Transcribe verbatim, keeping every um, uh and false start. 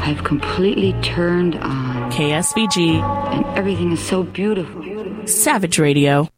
I've completely turned on. K S V G. And everything is so beautiful. Savage Radio.